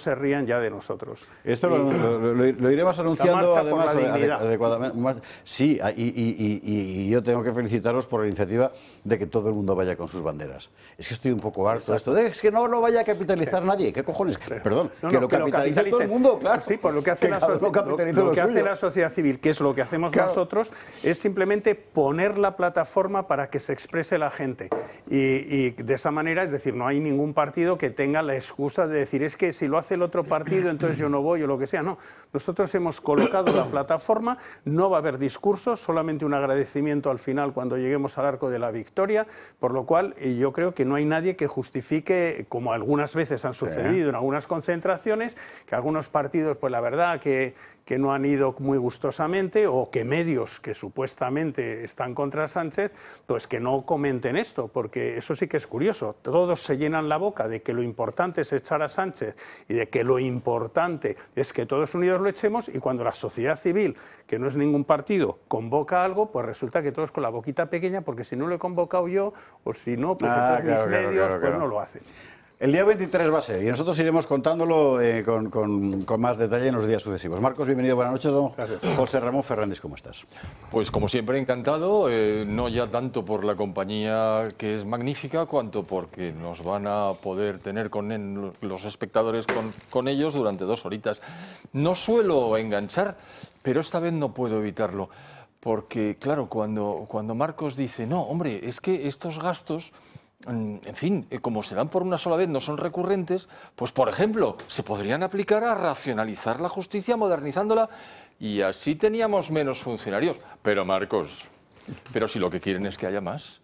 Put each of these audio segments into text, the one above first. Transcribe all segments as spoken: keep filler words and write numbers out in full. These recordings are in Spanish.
se rían ya de nosotros. Esto lo, lo, lo, lo iremos anunciando además adecuadamente. Sí, y, y, y, y yo tengo que felicitaros por la iniciativa de que todo el mundo vaya con sus banderas. Es que estoy un poco harto de esto, de, es que no lo vaya a capitalizar sí. nadie. ¿Qué cojones? Perdón, no, no, que lo que capitalice, capitalice todo el mundo, claro. Sí, pues lo que hace, la, so lo, lo, lo que hace la sociedad civil, que es lo que hacemos claro. nosotros, es simplemente poner la plataforma para que se exprese la gente. Y, y de esa manera, es decir, no hay ningún partido que tenga la excusa de decir es que si lo hace el otro partido, entonces yo no voy o lo que sea. No, nosotros hemos colocado la plataforma, no va a haber discursos, solamente un agradecimiento al final cuando lleguemos al arco de la victoria, por lo cual yo creo que no hay nadie que justifique, como algunas veces han sucedido sí. en algunas concentraciones, que algunos partidos, pues la verdad que... que no han ido muy gustosamente, o que medios que supuestamente están contra Sánchez, pues que no comenten esto, porque eso sí que es curioso. Todos se llenan la boca de que lo importante es echar a Sánchez y de que lo importante es que todos unidos lo echemos, y cuando la sociedad civil, que no es ningún partido, convoca algo, pues resulta que todos con la boquita pequeña, porque si no lo he convocado yo, o si no, pues ah, entonces claro, mis claro, medios claro, claro. pues no lo hacen. El día veintitrés va a ser, y nosotros iremos contándolo eh, con, con, con más detalle en los días sucesivos. Marcos, bienvenido, buenas noches. Don José Ramón Fernández, ¿cómo estás? Pues como siempre, encantado, eh, no ya tanto por la compañía, que es magnífica, cuanto porque nos van a poder tener con en, los espectadores con, con ellos durante dos horitas. No suelo enganchar, pero esta vez no puedo evitarlo, porque claro, cuando, cuando Marcos dice, no, hombre, es que estos gastos... En fin, como se dan por una sola vez, no son recurrentes, pues por ejemplo, se podrían aplicar a racionalizar la justicia, modernizándola, y así teníamos menos funcionarios. Pero Marcos, pero si lo que quieren es que haya más,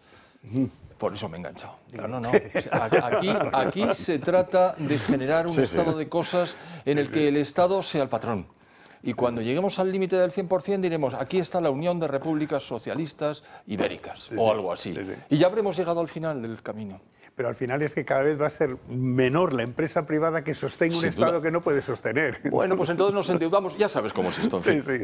por eso me he enganchado. Digo, no, no, aquí, aquí se trata de generar un sí, estado sí. de cosas en el que el Estado sea el patrón. Y cuando lleguemos al límite del cien por cien diremos, aquí está la Unión de Repúblicas Socialistas Ibéricas, sí, o algo así. Sí, sí. Y ya habremos llegado al final del camino. Pero al final es que cada vez va a ser menor la empresa privada que sostenga un Sin Estado duda. que no puede sostener. Bueno, pues entonces nos endeudamos, ya sabes cómo es esto. Sí, sí.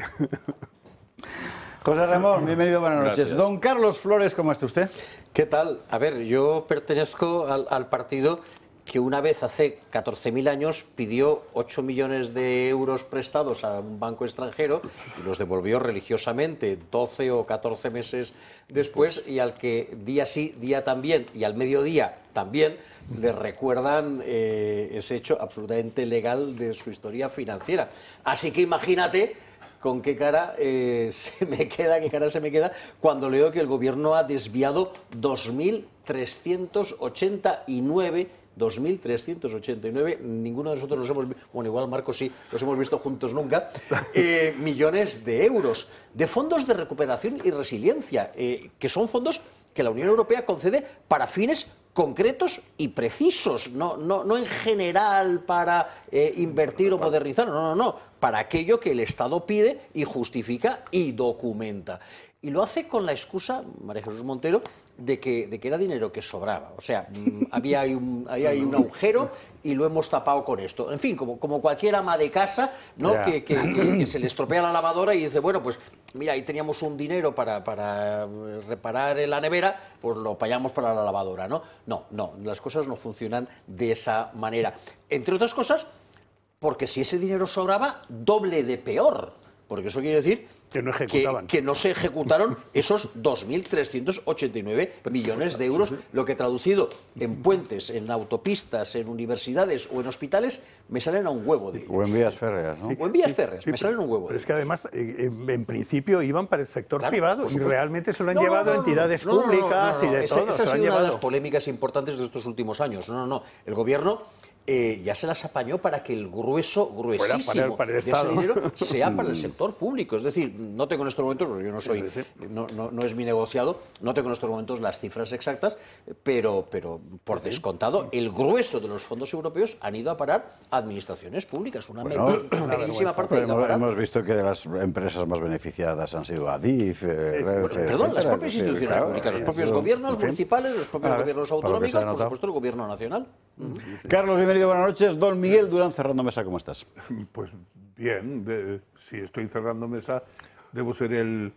José Ramón, bienvenido, buenas noches. Gracias. Don Carlos Flores, ¿cómo está usted? ¿Qué tal? A ver, yo pertenezco al, al partido que una vez hace catorce mil años pidió ocho millones de euros prestados a un banco extranjero y los devolvió religiosamente doce o catorce meses después, y al que día sí, día también, y al mediodía también, le recuerdan eh, ese hecho absolutamente legal de su historia financiera. Así que imagínate con qué cara eh, se me queda, qué cara se me queda cuando leo que el gobierno ha desviado dos mil trescientos ochenta y nueve dos mil trescientos ochenta y nueve, ninguno de nosotros los hemos visto, bueno, igual Marcos sí, los hemos visto juntos nunca, eh, millones de euros de fondos de recuperación y resiliencia, eh, que son fondos que la Unión Europea concede para fines concretos y precisos, no, no, no en general para eh, invertir o modernizar, no, no, no, para aquello que el Estado pide y justifica y documenta. Y lo hace con la excusa, María Jesús Montero, de que, de que era dinero que sobraba. O sea, mmm, había ahí un, había ahí un agujero y lo hemos tapado con esto. En fin, como, como cualquier ama de casa, ¿no? Yeah. Que, que, que, que se le estropea la lavadora y dice, bueno, pues mira, ahí teníamos un dinero para, para reparar la nevera, pues lo pagamos para la lavadora, ¿no? No, no, las cosas no funcionan de esa manera. Entre otras cosas, porque si ese dinero sobraba, doble de peor. Porque eso quiere decir que no, ejecutaban. Que, que no se ejecutaron esos dos mil trescientos ochenta y nueve millones de euros, lo que traducido en puentes, en autopistas, en universidades o en hospitales, me salen a un huevo de euros. O en vías férreas, ¿no? Sí, o en vías sí, férreas, sí, me salen a un huevo. Pero es que además, en, en principio, iban para el sector claro, privado y realmente se lo han no, llevado no, no, entidades no, no, públicas no, no, no, no. y de esa, todo. Esa ha sido llevado. una de las polémicas importantes de estos últimos años. No, no, no. El gobierno eh, ya se las apañó para que el grueso, gruesísimo para el, para el de ese dinero sea para el sector público. Es decir, no tengo en estos momentos, porque yo no soy, sí, sí. No, no, no es mi negociado, no tengo en estos momentos las cifras exactas, pero, pero por sí. descontado, el grueso de los fondos europeos han ido a parar a administraciones públicas. Una bueno, pequeñísima parte ha ido a parar. Hemos visto que de las empresas más beneficiadas han sido Adif, eh, sí, sí. Bueno, perdón, las propias instituciones claro, públicas, los propios gobiernos sí. municipales, los propios ver, gobiernos autonómicos, por supuesto el gobierno nacional. Sí, sí. Carlos, bienvenido, buenas noches. Don Miguel Durán, cerrando mesa, ¿cómo estás? Pues bien, de, si estoy cerrando mesa, debo ser el,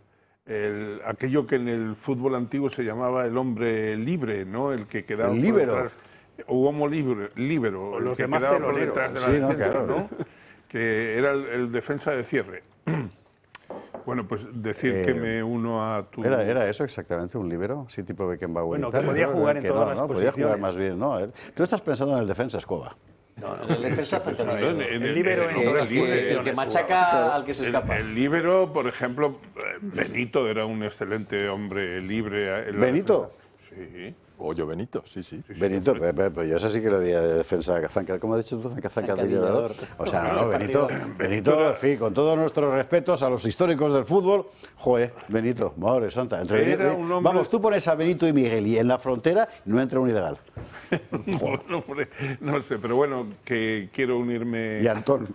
el aquello que en el fútbol antiguo se llamaba el hombre libre, ¿no? El que quedaba el líbero. Detrás, o Homo Libero, libero o los que demás quedaba por teloneros. detrás de la Sí, no, defensa, claro. ¿no? Que era el, el defensa de cierre. Bueno, pues decir Eh, que me uno a tu... Era, era eso exactamente, un líbero, sí, tipo Beckenbauer. Bueno, y tal, que podía ¿no? jugar en Que todas no, las no, podía jugar posiciones. más bien, ¿no? A ver, tú estás pensando en el defensa Escoba. En el defensa No, en- el, en el líbero en todas las que, el que posiciones machaca jugaba. al que se El, escapa. el líbero, por ejemplo, eh, Benito era un excelente hombre libre. en la ¿Benito? defensa. Sí. Pollo Benito, sí, sí. sí, sí, Benito, hombre. pero, pero yo eso sí que lo veía de defensa zanca, ¿cómo has dicho tú? Zanca, zancadillador. O sea, no, no, Benito, Benito, en fin, con todos nuestros respetos a los históricos del fútbol, joder, Benito, madre santa. Entre, Era un hombre- Vamos, tú pones a Benito y Miguel y en la frontera no entra un ilegal. Bueno, hombre, no sé, pero bueno, que quiero unirme. Y Antón.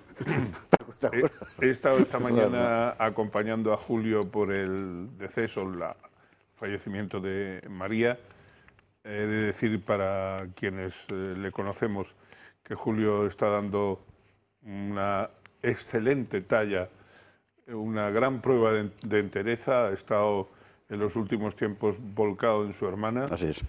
He, he estado esta mañana acompañando a Julio por el deceso, el fallecimiento de María. He de decir para quienes eh, le conocemos que Julio está dando una excelente talla, una gran prueba de, de entereza. Ha estado en los últimos tiempos volcado en su hermana. Así es.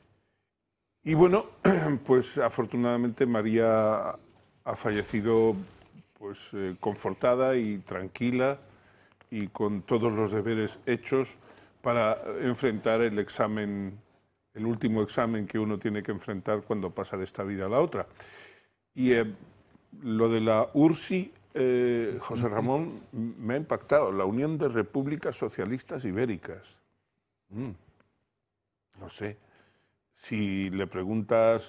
Y bueno, pues afortunadamente María ha fallecido pues eh, confortada y tranquila y con todos los deberes hechos para enfrentar el examen, el último examen que uno tiene que enfrentar cuando pasa de esta vida a la otra. Y eh, lo de la U R S I, eh, José Ramón, me ha impactado, la Unión de Repúblicas Socialistas Ibéricas. Mm. No sé. Si le preguntas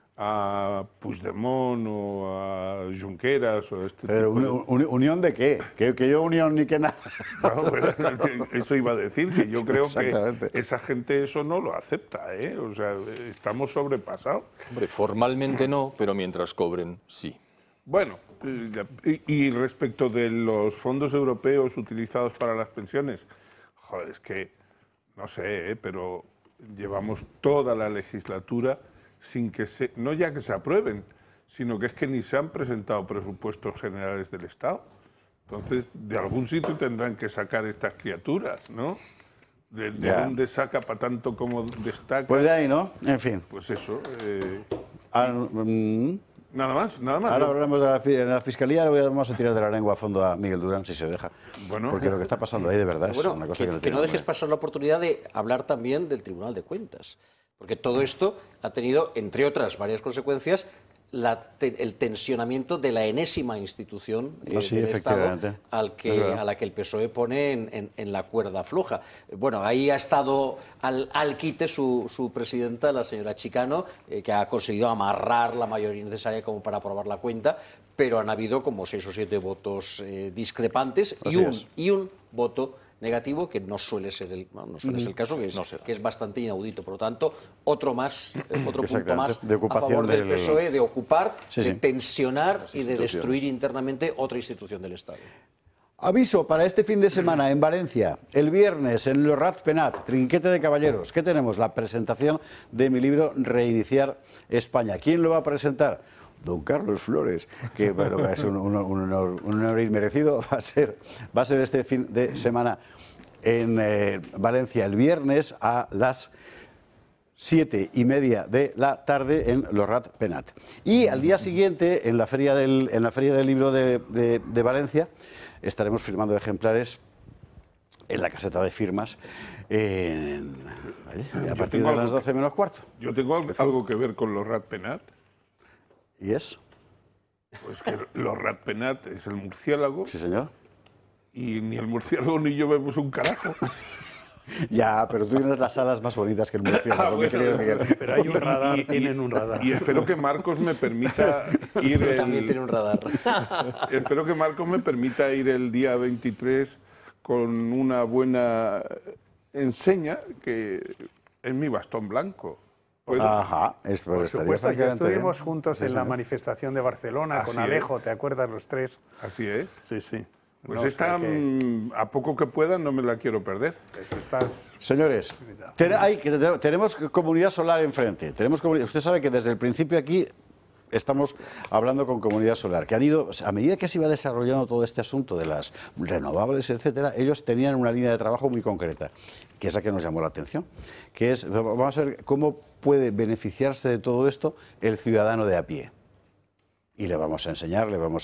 a Puigdemont o a Junqueras o a este Pero, tipo de... un- un- ¿unión de qué? Que, que yo unión ni que nada. Bueno, bueno, eso iba a decir, que yo creo Exactamente. que esa gente eso no lo acepta, ¿eh? O sea, estamos sobrepasados. Hombre, formalmente no, pero mientras cobren, sí. Bueno, y, y respecto de los fondos europeos utilizados para las pensiones, joder, es que, no sé, ¿eh? Pero llevamos toda la legislatura sin que se, no ya que se aprueben, sino que es que ni se han presentado presupuestos generales del Estado. Entonces, de algún sitio tendrán que sacar estas criaturas, ¿no? ¿De, de Ya. dónde saca para tanto como destaca? Pues de ahí, ¿no? En fin. Pues eso. eh, Ah, mm, nada más, nada más. Ahora Yo- hablamos de la, fi- en la Fiscalía, le voy a- vamos a tirar de la lengua a fondo a Miguel Durán, si se deja. Bueno. Porque lo que está pasando ahí de verdad es Bueno, una cosa que, que, no que tiene no dejes nombre. pasar la oportunidad de hablar también del Tribunal de Cuentas, porque todo esto ha tenido, entre otras varias consecuencias, la te- el tensionamiento de la enésima institución eh, Ah, sí, del Estado efectivamente. al Es que, verdad. a la que el P S O E pone en, en- en la cuerda floja. Bueno, ahí ha estado al, al quite su, su presidenta, la señora Chicano, eh, que ha conseguido amarrar la mayoría necesaria como para aprobar la cuenta, pero han habido como seis o siete votos eh, discrepantes y Así un, es. y un voto negativo, que no suele ser el, no, no suele ser el caso, que es, No se da. que es bastante inaudito. Por lo tanto, otro más, eh, otro punto Exactamente, más de ocupación a favor del del- P S O E, de ocupar, Sí, de sí. tensionar y de instituciones. destruir internamente otra institución del Estado. Aviso para este fin de semana en Valencia, el viernes en Le Rat Penat, Trinquete de Caballeros. ¿Qué tenemos? La presentación de mi libro Reiniciar España. ¿Quién lo va a presentar? Don Carlos Flores, que bueno, es un, un- un honor, un honor inmerecido. Va a ser, va a ser este fin de semana en eh, Valencia, el viernes a las siete y media de la tarde en Le Rat Penat. Y al día siguiente, en la Feria del, en la feria del Libro de, de- de Valencia, estaremos firmando ejemplares en la caseta de firmas en- a Yo partir tengo de las algo doce menos cuarto. Yo tengo al- algo que ver con los Ratpenat. ¿Y es? Pues que los Ratpenat es el murciélago Sí, señor. y ni el murciélago ni yo vemos un carajo. Ya, pero tú tienes las alas más bonitas que el murciélago, mi querido Miguel. Pero hay un radar, Y- y- tienen un radar. Y espero que Marcos me permita ir Pero el, también tiene un radar. espero que Marcos me permita ir el día veintitrés con una buena enseña que es mi bastón blanco. ¿Puedo? Ajá, es, pues Por estaría supuesto, ya francamente bien. estuvimos juntos Sí, en la señor. manifestación de Barcelona Así con Alejo, ¿te acuerdas los tres? Así es. Sí, sí. Pues No, esta, o sea que, mm, a poco que pueda, no me la quiero perder. pues, estás... Señores, ten- hay que- tenemos comunidad solar enfrente. Tenemos comunidad- usted sabe que desde el principio aquí estamos hablando con comunidad solar, que han ido, a medida que se iba desarrollando todo este asunto de las renovables, etcétera, ellos tenían una línea de trabajo muy concreta, que es la que nos llamó la atención, que es, vamos a ver cómo puede beneficiarse de todo esto? El ciudadano de a pie. Y le vamos a enseñar, le vamos